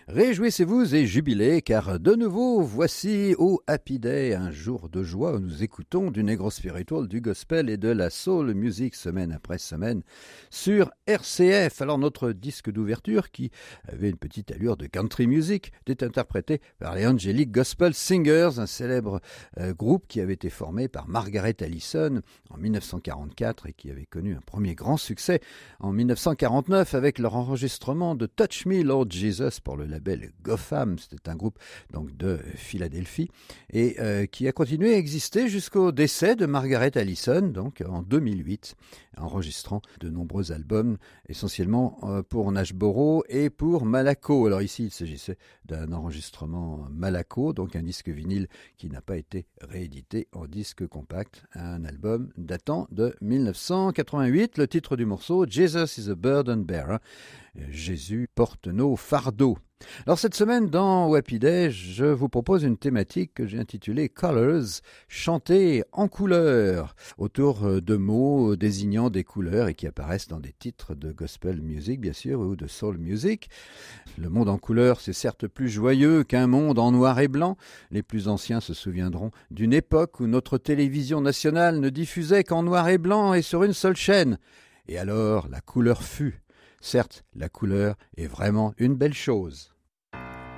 Réjouissez-vous et jubilez, car de nouveau, voici au Happy Day, un jour de joie où nous écoutons du negro spiritual, du gospel et de la soul music semaine après semaine sur RCF. Alors notre disque d'ouverture, qui avait une petite allure de country music, était interprété par les Angelic Gospel Singers, un célèbre groupe qui avait été formé par Margaret Allison en 1944 et qui avait connu un premier grand succès en 1949 avec leur enregistrement de Touch Me Lord Jesus pour le label Gotham. C'était un groupe donc de Philadelphie et qui a continué à exister jusqu'au décès de Margaret Allison, donc en 2008, enregistrant de nombreux albums, essentiellement pour Nashboro et pour Malaco. Alors ici, il s'agissait d'un enregistrement Malaco, donc un disque vinyle qui n'a pas été réédité en disque compact, un album datant de 1988. Le titre du morceau, Jesus is a Burden Bearer, Jésus porte nos fardeaux. Alors cette semaine dans Happy Day, je vous propose une thématique que j'ai intitulée Colors, chanter en couleurs, autour de mots désignant des couleurs et qui apparaissent dans des titres de gospel music bien sûr ou de soul music. Le monde en couleurs, c'est certes plus joyeux qu'un monde en noir et blanc. Les plus anciens se souviendront d'une époque où notre télévision nationale ne diffusait qu'en noir et blanc et sur une seule chaîne. Et alors la couleur fut. Certes, la couleur est vraiment une belle chose.